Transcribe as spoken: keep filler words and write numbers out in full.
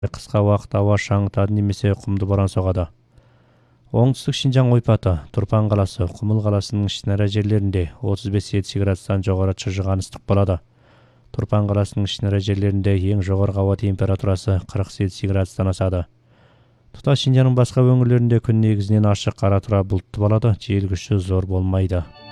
Қысқа уақыт ауа шаңытады немесе құмды боран соғады. Оңтүстік Шинжаң ойпаты, Тұрпан қаласы, Құмыл қаласының ішінара жерлерінде отыз бес жетпіс градустан жоғары шыжыған ыстық болады. Тұрпан қаласының ішінара жерлерінде ең жоғарғы ауа температурасы қырық жетпіс градустан асады. Тұтас Шинжаңның басқа өңірлерінде күн негізінен ашық, ара тұра бұлтты болады, жел күші зор болмайды.